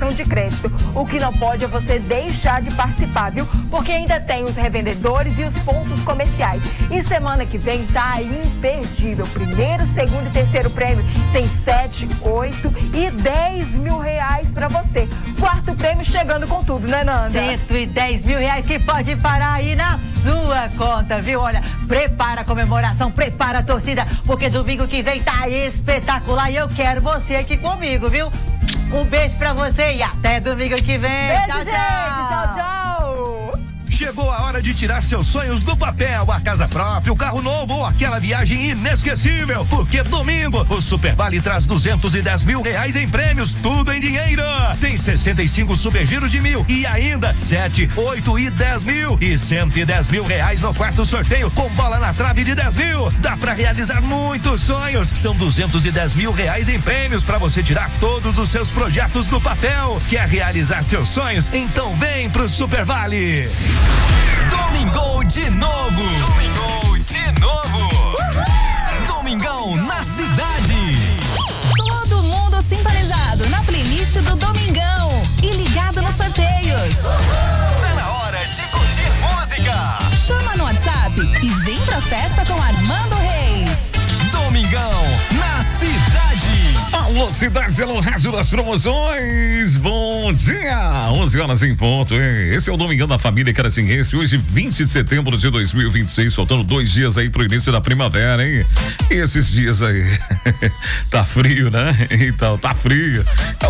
cartão de crédito. O que não pode é você deixar de participar, viu? Porque ainda tem os revendedores e os pontos comerciais. E semana que vem tá imperdível. Primeiro, segundo e terceiro prêmio tem 7, 8 e 10 mil reais pra você. Quarto prêmio chegando com tudo, né, Nanda? 110 mil reais que pode parar aí na sua conta, viu? Olha, prepara a comemoração, prepara a torcida, porque domingo que vem tá espetacular e eu quero você aqui comigo, viu? Um beijo pra você e até domingo que vem. Beijo, tchau, gente. tchau. Tchau, tchau. Chegou a hora de tirar seus sonhos do papel, a casa própria, o carro novo ou aquela viagem inesquecível, porque domingo o Super Vale traz 210 mil reais em prêmios, tudo em dinheiro. Tem 65 supergiros de 1.000 e ainda 7, 8 e 10 mil e 110 mil reais no quarto sorteio com bola na trave de 10 mil. Dá pra realizar muitos sonhos, são 210 mil reais em prêmios pra você tirar todos os seus projetos do papel. Quer realizar seus sonhos? Então vem pro Super Vale. Domingão de novo. Domingão de novo. Uhul. Domingão na cidade. Todo mundo sintonizado na playlist do Domingão e ligado nos sorteios. Tá na hora de curtir música. Chama no WhatsApp e vem pra festa com Armando Reis. Domingão na cidade. Alô, cidade, alô, rádio das promoções. Bom dia, 11 horas em ponto, hein? Esse é o Domingão da Família Caracinguense. Hoje, 20 de setembro de 2026, faltando 2 dias aí pro início da primavera, hein? E esses dias aí, tá frio, né? Então, tá frio.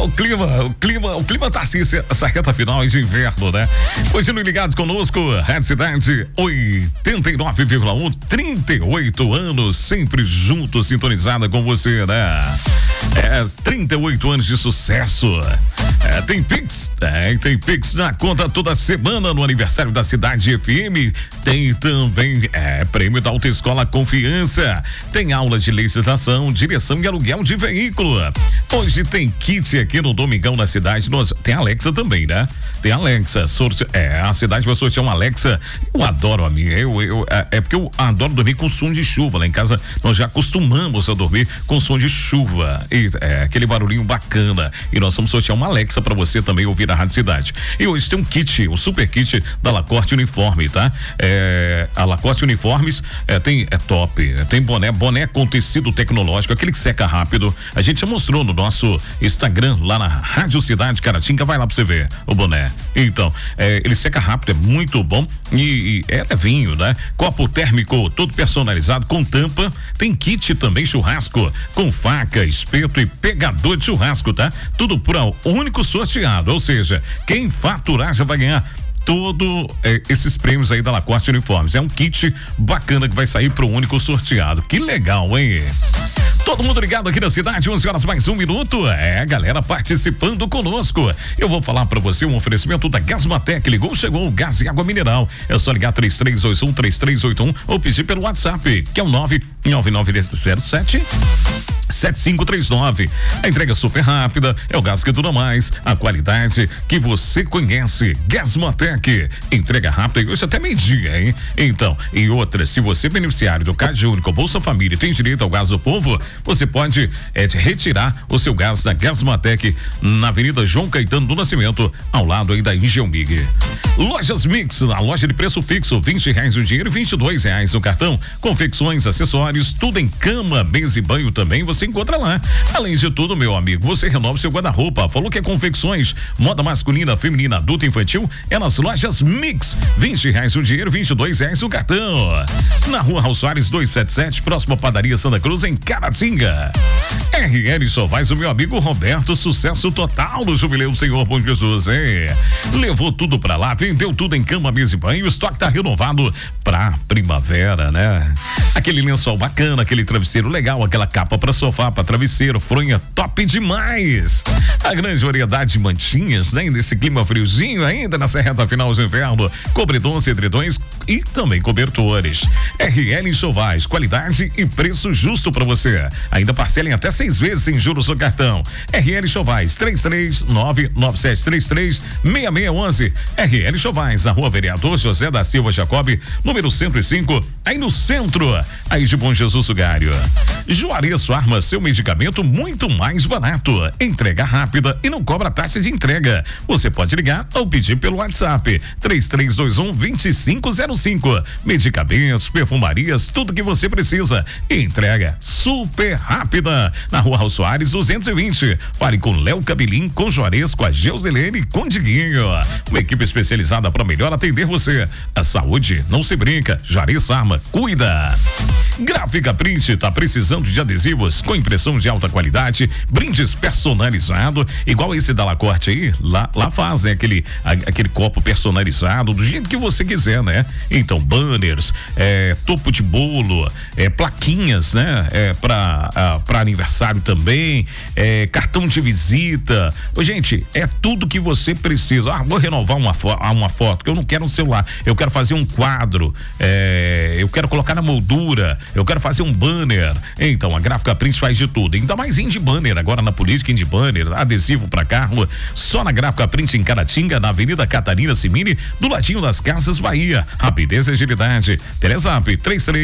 O clima tá assim, essa reta final de inverno, né? Continue ligados conosco, Rádio Cidade 89,1, 38 anos, sempre junto, sintonizada com você, né? 38 anos de sucesso. Tem Pix? Tem Pix na conta toda semana no aniversário da Cidade FM. Tem também prêmio da Autoescola Confiança. Tem aula de legislação, direção e aluguel de veículo. Hoje tem kit aqui no Domingão na cidade. Tem Alexa também, né? Tem Alexa. A cidade vai sortear uma Alexa. Eu adoro a minha. É porque eu adoro dormir com som de chuva. Lá em casa nós já acostumamos a dormir com som de chuva. E aquele barulhinho bacana. E nós vamos sortear uma Alexa pra você também ouvir a Rádio Cidade. E hoje tem um kit, um super kit da Lacoste Uniforme, tá? A Lacoste Uniformes tem top, tem boné com tecido tecnológico, aquele que seca rápido. A gente já mostrou no nosso Instagram, lá na Rádio Cidade Caratinga, vai lá pra você ver o boné. Então, ele seca rápido, é muito bom e é levinho, né? Copo térmico todo personalizado com tampa, tem kit também churrasco, com faca, espeto e pegador de churrasco, tá? Tudo para o único sorteado, ou seja, quem faturar já vai ganhar esses prêmios aí da Lacoste Uniformes. É um kit bacana que vai sair pro único sorteado. Que legal, hein? Todo mundo ligado aqui na cidade, 11 horas mais 1 minuto. Galera participando conosco. Eu vou falar pra você um oferecimento da Gasmatec. Ligou, chegou o gás e água mineral. É só ligar 3321-3381 ou pedir pelo WhatsApp, que é o 99907 7539. A entrega super rápida, é o gás que dura mais, a qualidade que você conhece. Gasmatec, entrega rápida e hoje até meio-dia, hein? Então, e outra, se você é beneficiário do Cade Único Bolsa Família e tem direito ao gás do povo, você pode retirar o seu gás da Gasmatec na Avenida João Caetano do Nascimento, ao lado aí da Ingeomig. Lojas Mix, a loja de preço fixo, R$20 no dinheiro, R$22 no cartão. Confecções, acessórios, tudo em cama, mesa e banho também, você encontra lá. Além de tudo, meu amigo, você renova seu guarda-roupa. Falou que é confecções, moda masculina, feminina, adulta e infantil, é nas lojas Mix. R$20 no dinheiro, R$22 no cartão. Na rua Raul Soares 277, próxima padaria Santa Cruz, em Caratinga. RL Sovais, o meu amigo Roberto, sucesso total no Jubileu Senhor Bom Jesus, hein? Levou tudo pra lá, vendeu tudo em cama, mesa e banho, o estoque tá renovado pra primavera, né? Aquele lençol bacana, aquele travesseiro legal, aquela capa pra sofá, pra travesseiro, fronha top demais. A grande variedade de mantinhas, né? Nesse clima friozinho ainda, nessa reta final de inverno, cobridões, edredões e também cobertores. RL Sovais, qualidade e preço justo pra você. Ainda parcelem até 6 vezes sem juros no cartão. RL Sovais, 33997336611. RL Sovais, a Rua Vereador José da Silva Jacob, número 105, aí no centro, aí de Bom Jesus Sugário. Juarez Farma, seu medicamento muito mais barato, entrega rápida e não cobra taxa de entrega. Você pode ligar ou pedir pelo WhatsApp 3321-2505. Medicamentos, perfumarias, tudo que você precisa. Entrega super rápida. Na Rua Raul Soares 220. Fale com Léo Cabelim, com Juarez, com a Geuselene e com Diguinho. Uma equipe especializada para melhor atender você. A saúde não se brinca. Juarez Farma, cuida. Gráfica Print, tá precisando de adesivos com impressão de alta qualidade, brindes personalizado, igual esse da Lacorte aí, lá fazem aquele copo personalizado do jeito que você quiser, né? Então, banners, topo de bolo, plaquinhas, né? Pra aniversário também, cartão de visita. Gente, é tudo que você precisa. Vou renovar uma foto, que eu não quero um celular, eu quero fazer um quadro, eu quero colocar na moldura, eu quero fazer um banner. Então, a Gráfica Print faz de tudo. Ainda mais indie banner, agora na política, indie banner, adesivo pra carro, só na Gráfica Print em Caratinga, na Avenida Catarina Simini, do ladinho das Casas Bahia. Rapidez e agilidade. Telezap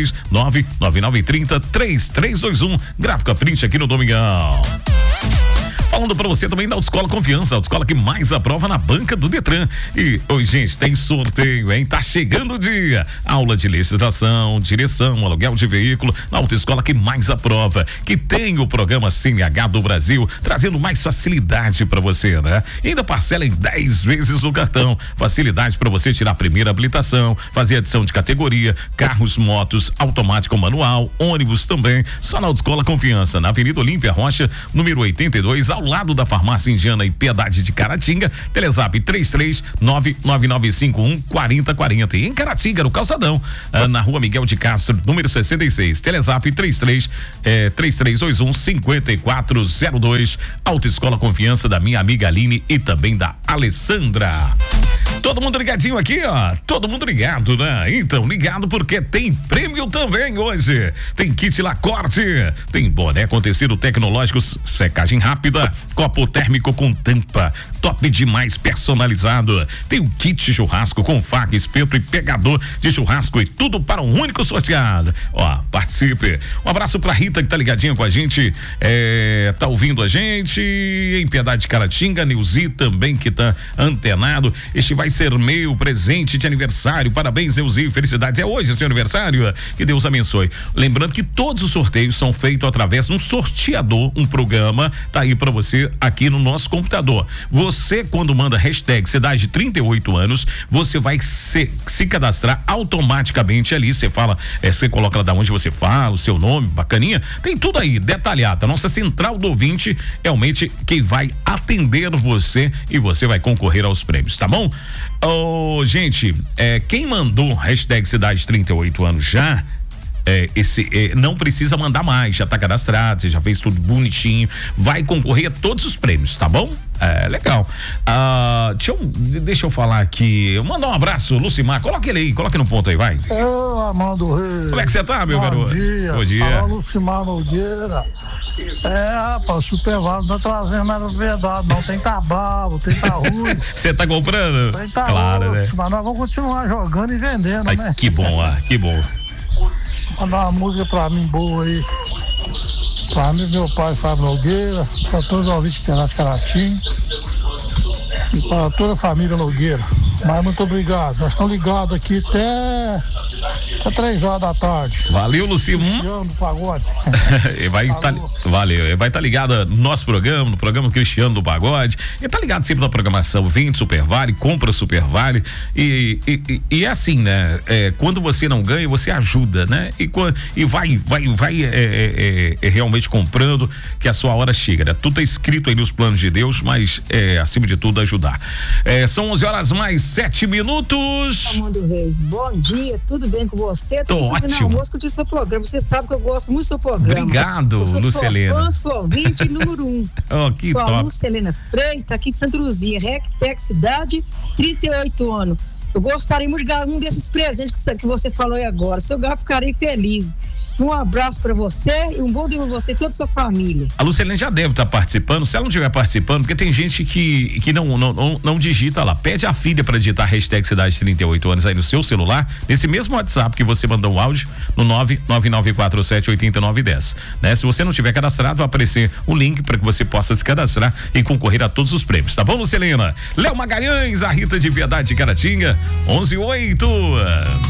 33999303321. Gráfica Print aqui no Domingão. Falando pra você também da Autoescola Confiança, a autoescola que mais aprova na banca do Detran. E hoje, gente, tem sorteio, hein? Tá chegando o dia. Aula de legislação, direção, aluguel de veículo, na autoescola que mais aprova, que tem o programa CNH do Brasil, trazendo mais facilidade pra você, né? E ainda parcela em 10 vezes o cartão. Facilidade pra você tirar a primeira habilitação, fazer adição de categoria, carros, motos, automático ou manual, ônibus também. Só na Autoescola Confiança, na Avenida Olímpia Rocha, número 82, ao lado da Farmácia Indiana e Piedade de Caratinga. Telezap 33999514040. E em Caratinga, no Calçadão, na Rua Miguel de Castro, número 66. Telezap 3321-5402. Autoescola Confiança da minha amiga Aline e também da Alessandra. Todo mundo ligadinho aqui, ó. Todo mundo ligado, né? Então, ligado porque tem prêmio também hoje. Tem kit Lacorte, tem boné com tecido tecnológico, secagem rápida, copo térmico com tampa, top demais, personalizado. Tem o kit churrasco com faca, espeto e pegador de churrasco e tudo para um único sorteado. Ó, participe. Um abraço pra Rita que tá ligadinha com a gente, tá ouvindo a gente em Piedade de Caratinga, Neuzi também que tá antenado. Este vai ser meu presente de aniversário. Parabéns, Neuzi, felicidades. É hoje seu aniversário, que Deus abençoe. Lembrando que todos os sorteios são feitos através de um sorteador, um programa, tá aí pra você aqui no nosso computador. Você, quando manda hashtag cidade de 38 anos, você vai se cadastrar automaticamente ali. Você fala, você coloca lá da onde você fala, o seu nome, bacaninha. Tem tudo aí detalhado. A nossa central do ouvinte realmente quem vai atender você e você vai concorrer aos prêmios, tá bom? Gente, quem mandou hashtag cidade de 38 anos já, não precisa mandar mais, já tá cadastrado, você já fez tudo bonitinho, vai concorrer a todos os prêmios, tá bom? Legal. Deixa eu falar aqui, mandar um abraço, Lucimar, coloca ele aí, coloca no ponto aí, vai. Armando Reis. Como é que você tá, meu garoto? Bom dia. Fala, Lucimar Nogueira. Rapaz, o Supervalo não tá trazendo mais novidade, não, tem que tá bravo, tem que tá ruim. Você tá comprando? Tem que tá claro, ruim, né? Mas nós vamos continuar jogando e vendendo, né? Que bom, que bom. Mandar uma música pra mim boa aí. Pra mim, meu pai, Fábio Nogueira, pra todos os ouvintes de Caratinga e para toda a família Nogueira. Mas muito obrigado. Nós estamos ligados aqui até 3 horas da tarde. Valeu, Luciano. Cristiano do Pagode. Valeu. Ele vai estar ligado no nosso programa, no programa Cristiano do Pagode. Ele tá ligado sempre na programação. Vende Super Vale, compra Super Vale. E é assim, né? Quando você não ganha, você ajuda, né? E vai realmente comprando que a sua hora chega, né? Tudo tá escrito aí nos planos de Deus, mas acima de tudo ajudar. São 11 horas mais 7 minutos. Armando Reis, bom dia, tudo bem com você? Tô ótimo. Almoço com o seu programa, você sabe que eu gosto muito do seu programa. Obrigado, Lucelena. Sou ouvinte número 1. Que sou top. a Lucelena Freitas, aqui em Santa Luzia, Rextex Cidade, 38 anos. Eu gostaria muito de ganhar um desses presentes que você falou aí agora. Se eu ganhar, ficarei feliz. Um abraço para você e um bom dia para você e toda a sua família. A Lucilene já deve estar participando. Se ela não estiver participando, porque tem gente que não digita lá. Pede a filha para digitar a hashtag Cidade 38 anos aí no seu celular, nesse mesmo WhatsApp que você mandou o áudio, no 999478910. Né? Se você não tiver cadastrado, vai aparecer o link para que você possa se cadastrar e concorrer a todos os prêmios. Tá bom, Lucilena? Léo Magalhães, a Rita de Piedade de Caratinga, 11:08.